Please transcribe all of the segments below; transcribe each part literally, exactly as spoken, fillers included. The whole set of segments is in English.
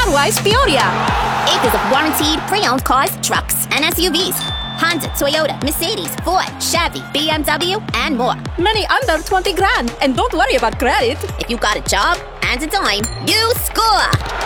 Carwise Peoria. Acres of warranted pre-owned cars, trucks, and S U Vs. Honda, Toyota, Mercedes, Ford, Chevy, B M W, and more. Many under twenty grand. And don't worry about credit. If you got a job and a dime, you score!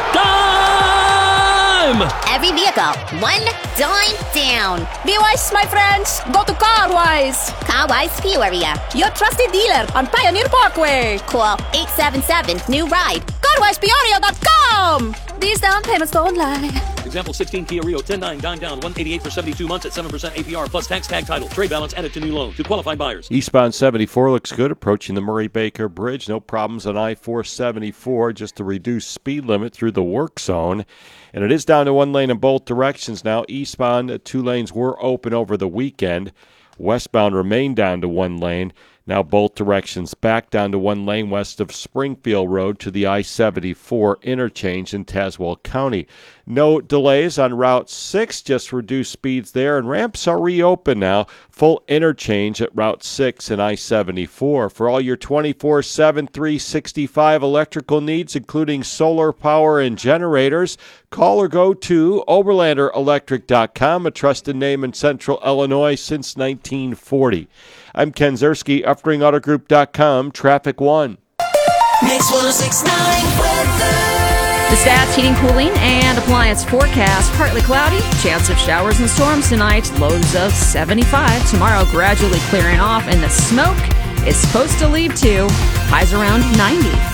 Dime! Every vehicle, one dime down. Be wise, my friends. Go to Carwise. Carwise Peoria. Your trusted dealer on Pioneer Parkway. Call eight seven seven, new ride. Carwise Peoria dot com. These down payments don't lie. Example sixteen Kia Rio ten nine dime down one eighty-eight for seventy-two months at seven percent A P R plus tax tag title. Trade balance added to new loan to qualified buyers. Eastbound seventy-four looks good, approaching the Murray-Baker Bridge. No problems on I four seventy-four, just a reduced speed limit through the work zone. And it is down to one lane in both directions now. Eastbound, two lanes were open over the weekend. Westbound remained down to one lane. Now both directions back down to one lane west of Springfield Road to the I seventy-four interchange in Tazewell County. No delays on Route six, just reduced speeds there, and ramps are reopened now. Full interchange at Route six and I seventy-four. For all your twenty-four seven, three sixty-five electrical needs, including solar power and generators, call or go to Oberlander Electric dot com, a trusted name in Central Illinois since nineteen forty. I'm Ken Zerski, Uffring Auto Group dot com, Traffic One. Mix one oh six point nine weather. The Stats Heating, Cooling, and Appliance forecast. Partly cloudy, chance of showers and storms tonight, lows of seventy-five. Tomorrow gradually clearing off, and the smoke is supposed to leave too. Highs around ninety.